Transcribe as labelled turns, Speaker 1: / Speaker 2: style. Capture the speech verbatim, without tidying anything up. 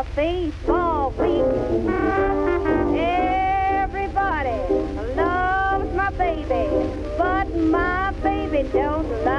Speaker 1: my face all weak. Everybody loves my baby, but my baby don't love